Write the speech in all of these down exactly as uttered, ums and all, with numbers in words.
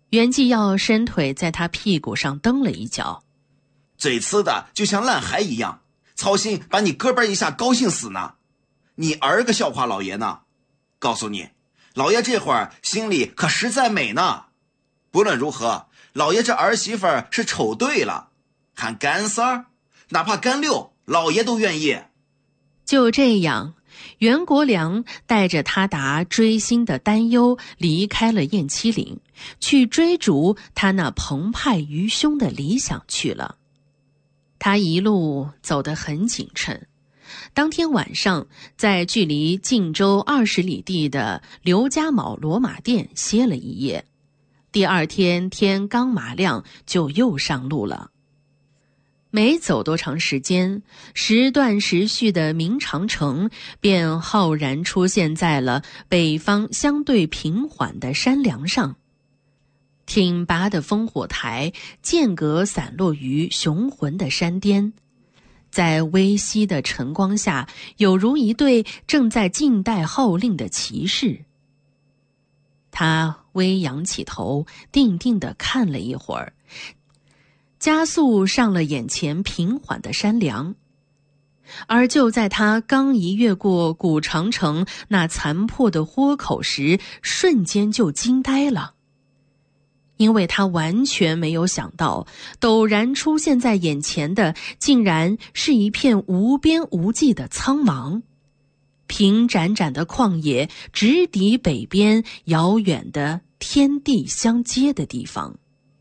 袁继耀伸腿在他屁股上蹬了一脚。 嘴呲的就像烂孩一样，操心把你胳膊一下高兴死呢。你儿个笑话老爷呢？告诉你，老爷这会儿心里可实在美呢。不论如何，老爷这儿媳妇儿是瞅对了，喊干三儿，哪怕干六，老爷都愿意。 就这样，袁国良带着他达追星的担忧离开了雁栖岭，去追逐他那澎湃于胸的理想去了。他一路走得很谨慎，当天晚上在距离晋州二十里地的刘家卯骡马店歇了一夜，第二天天刚马亮就又上路了。没走多长时间，时断时续的明长城便浩然出现在了北方相对平缓的山梁上。挺拔的烽火台间隔散落于雄浑的山巅，在微熹的晨光下，有如一队正在静待号令的骑士。他微扬起头，定定地看了一会儿，加速上了眼前平缓的山梁。而就在他刚一越过古长城那残破的豁口时，瞬间就惊呆了。因为他完全没有想到，陡然出现在眼前的竟然是一片无边无际的苍茫，平展展的旷野直抵北边遥远的天地相接的地方。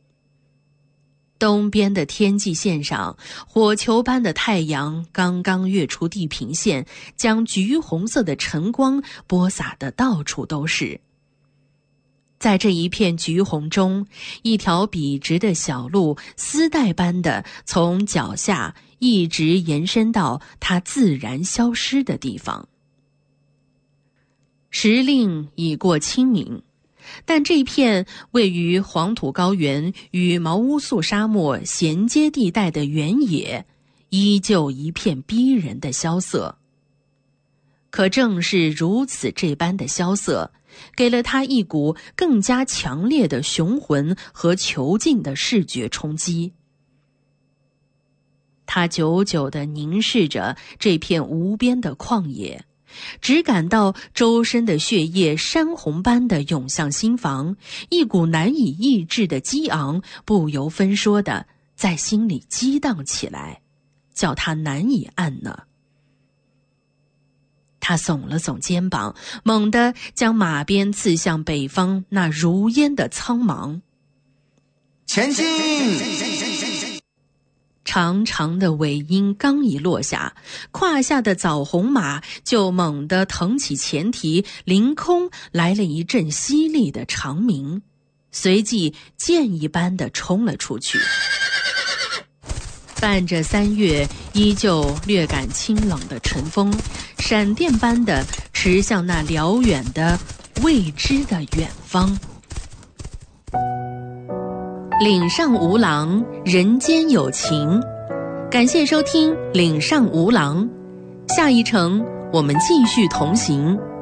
东边的天际线上，火球般的太阳刚刚跃出地平线，将橘红色的晨光播撒得到处都是。在这一片橘红中，一条笔直的小路丝带般的从脚下一直延伸到它自然消失的地方。时令已过清明，但这片位于黄土高原与毛乌素沙漠衔接地带的原野，依旧一片逼人的萧瑟。可正是如此这般的萧瑟，给了他一股更加强烈的雄浑和遒劲的视觉冲击。他久久地凝视着这片无边的旷野，只感到周身的血液山洪般的涌向心房，一股难以抑制的激昂不由分说地在心里激荡起来，叫他难以按捺。他耸了耸肩膀，猛地将马鞭刺向北方那如烟的苍茫。 前进！ 长长的尾音刚一落下，胯下的枣红马就猛地腾起前蹄，凌空来了一阵犀利的长鸣，随即箭一般地冲了出去。伴着三月依旧略感清冷的晨风，闪电般的驰向那辽远的未知的远方。岭上无郎，人间有情。感谢收听岭上无郎，下一程我们继续同行。